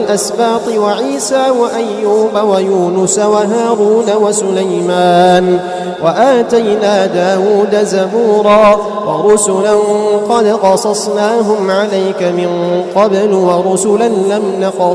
الأسباط وعيسى وأيوب ويونس وهارون وسليمان وآتينا داود زبورا ورسلا قد قصصناهم عليك من قبل ورسلا لم نقص